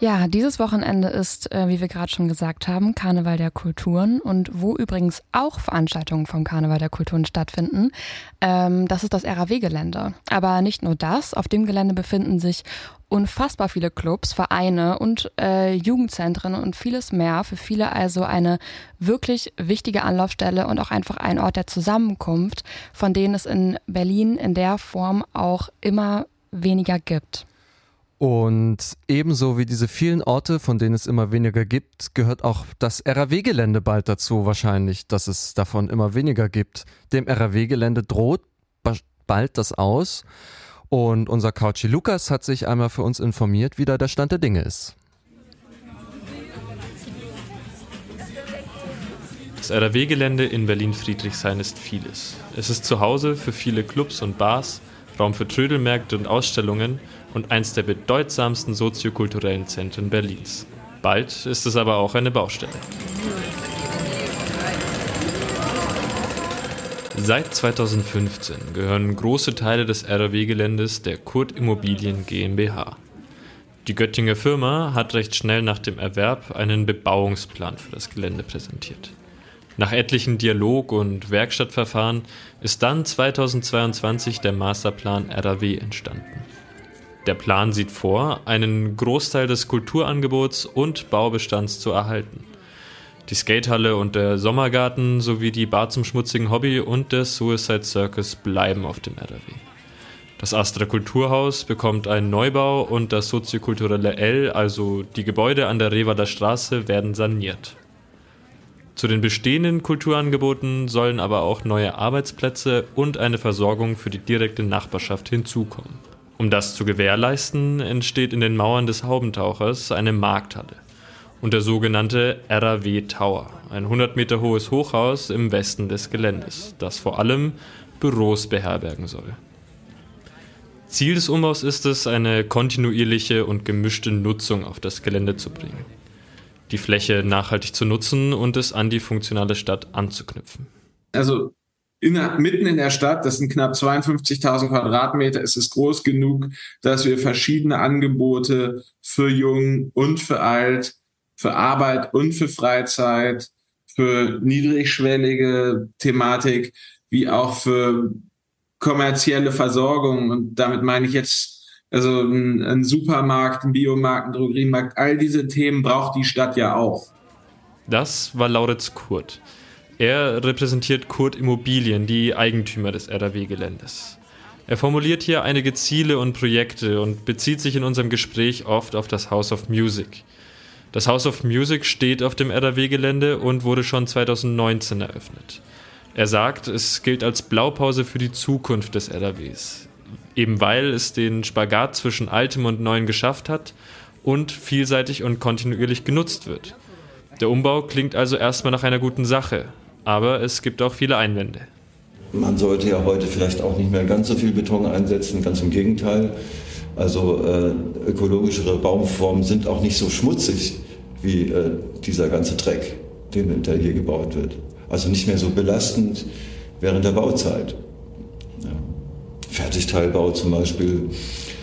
Ja, dieses Wochenende ist, wie wir gerade schon gesagt haben, Karneval der Kulturen und wo übrigens auch Veranstaltungen vom Karneval der Kulturen stattfinden, das ist das RAW-Gelände. Aber nicht nur das, auf dem Gelände befinden sich unfassbar viele Clubs, Vereine und Jugendzentren und vieles mehr. Für viele also eine wirklich wichtige Anlaufstelle und auch einfach ein Ort der Zusammenkunft, von denen es in Berlin in der Form auch immer weniger gibt. Und ebenso wie diese vielen Orte, von denen es immer weniger gibt, gehört auch das RAW-Gelände bald dazu wahrscheinlich, dass es davon immer weniger gibt. Dem RAW-Gelände droht bald das aus. Und unser Couchy Lukas hat sich einmal für uns informiert, wie da der Stand der Dinge ist. Das RAW-Gelände in Berlin-Friedrichshain ist vieles. Es ist Zuhause für viele Clubs und Bars, Raum für Trödelmärkte und Ausstellungen und eins der bedeutsamsten soziokulturellen Zentren Berlins. Bald ist es aber auch eine Baustelle. Seit 2015 gehören große Teile des RAW-Geländes der Kurt Immobilien GmbH. Die Göttinger Firma hat recht schnell nach dem Erwerb einen Bebauungsplan für das Gelände präsentiert. Nach etlichen Dialog- und Werkstattverfahren ist dann 2022 der Masterplan RAW entstanden. Der Plan sieht vor, einen Großteil des Kulturangebots und Baubestands zu erhalten. Die Skatehalle und der Sommergarten sowie die Bar zum schmutzigen Hobby und der Suicide Circus bleiben auf dem RAW. Das Astra Kulturhaus bekommt einen Neubau und das soziokulturelle L, also die Gebäude an der Revader Straße, werden saniert. Zu den bestehenden Kulturangeboten sollen aber auch neue Arbeitsplätze und eine Versorgung für die direkte Nachbarschaft hinzukommen. Um das zu gewährleisten, entsteht in den Mauern des Haubentauchers eine Markthalle und der sogenannte RAW Tower, ein 100 Meter hohes Hochhaus im Westen des Geländes, das vor allem Büros beherbergen soll. Ziel des Umbaus ist es, eine kontinuierliche und gemischte Nutzung auf das Gelände zu bringen, die Fläche nachhaltig zu nutzen und es an die funktionale Stadt anzuknüpfen. Also mitten in der Stadt, das sind knapp 52.000 Quadratmeter, es ist groß genug, dass wir verschiedene Angebote für Jung und für Alt, für Arbeit und für Freizeit, für niedrigschwellige Thematik, wie auch für kommerzielle Versorgung. Und damit meine ich jetzt also ein Supermarkt, ein Biomarkt, ein Drogeriemarkt, all diese Themen braucht die Stadt ja auch. Das war Lauritz Kurt. Er repräsentiert Kurt Immobilien, die Eigentümer des RAW-Geländes. Er formuliert hier einige Ziele und Projekte und bezieht sich in unserem Gespräch oft auf das House of Music. Das House of Music steht auf dem RAW-Gelände und wurde schon 2019 eröffnet. Er sagt, es gilt als Blaupause für die Zukunft des RAWs, eben weil es den Spagat zwischen Altem und Neuem geschafft hat und vielseitig und kontinuierlich genutzt wird. Der Umbau klingt also erstmal nach einer guten Sache, aber es gibt auch viele Einwände. Man sollte ja heute vielleicht auch nicht mehr ganz so viel Beton einsetzen, ganz im Gegenteil. Also ökologischere Bauformen sind auch nicht so schmutzig wie dieser ganze Dreck, der hier gebaut wird. Also nicht mehr so belastend während der Bauzeit. Ja. Fertigteilbau zum Beispiel,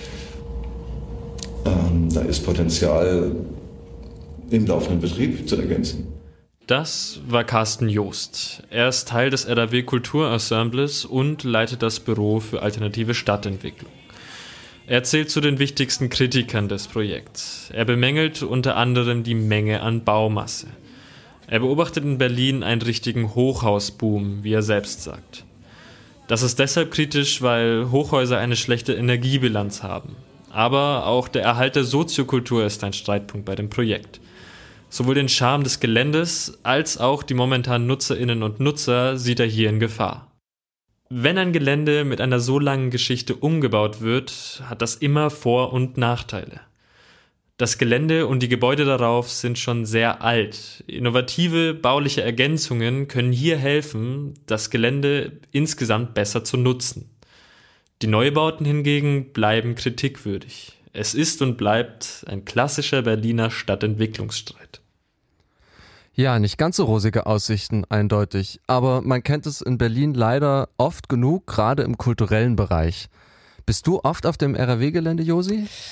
da ist Potenzial im laufenden Betrieb zu ergänzen. Das war Carsten Joost. Er ist Teil des RAW Kulturensembles und leitet das Büro für alternative Stadtentwicklung. Er zählt zu den wichtigsten Kritikern des Projekts. Er bemängelt unter anderem die Menge an Baumasse. Er beobachtet in Berlin einen richtigen Hochhausboom, wie er selbst sagt. Das ist deshalb kritisch, weil Hochhäuser eine schlechte Energiebilanz haben. Aber auch der Erhalt der Soziokultur ist ein Streitpunkt bei dem Projekt. Sowohl den Charme des Geländes als auch die momentanen Nutzerinnen und Nutzer sieht er hier in Gefahr. Wenn ein Gelände mit einer so langen Geschichte umgebaut wird, hat das immer Vor- und Nachteile. Das Gelände und die Gebäude darauf sind schon sehr alt. Innovative bauliche Ergänzungen können hier helfen, das Gelände insgesamt besser zu nutzen. Die Neubauten hingegen bleiben kritikwürdig. Es ist und bleibt ein klassischer Berliner Stadtentwicklungsstreit. Ja, nicht ganz so rosige Aussichten, eindeutig. Aber man kennt es in Berlin leider oft genug, gerade im kulturellen Bereich. Bist du oft auf dem RAW-Gelände, Josi?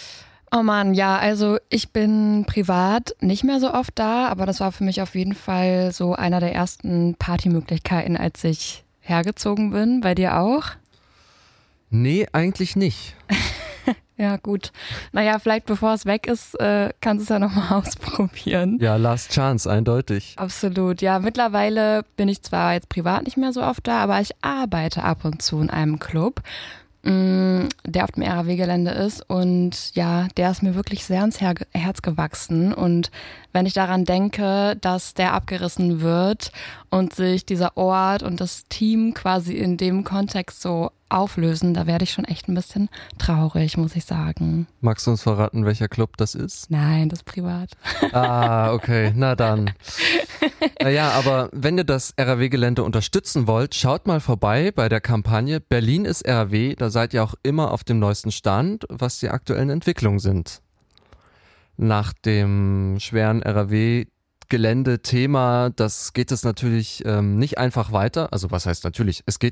Oh Mann, ja, also ich bin privat nicht mehr so oft da, aber das war für mich auf jeden Fall so einer der ersten Partymöglichkeiten, als ich hergezogen bin. Bei dir auch? Nee, eigentlich nicht. Ja, gut. Naja, vielleicht bevor es weg ist, kannst du es ja nochmal ausprobieren. Ja, Last Chance, eindeutig. Absolut. Ja, mittlerweile bin ich zwar jetzt privat nicht mehr so oft da, aber ich arbeite ab und zu in einem Club, der auf dem RAW-Gelände ist. Und ja, der ist mir wirklich sehr ans Herz gewachsen. Und wenn ich daran denke, dass der abgerissen wird und sich dieser Ort und das Team quasi in dem Kontext so auflösen, da werde ich schon echt ein bisschen traurig, muss ich sagen. Magst du uns verraten, welcher Club das ist? Nein, das ist privat. Ah, okay, na dann. Naja, aber wenn ihr das RAW-Gelände unterstützen wollt, schaut mal vorbei bei der Kampagne Berlin ist RAW, da seid ihr auch immer auf dem neuesten Stand, was die aktuellen Entwicklungen sind. Nach dem schweren RAW-Gelände-Thema, das geht es natürlich nicht einfach weiter. Also was heißt natürlich? Es geht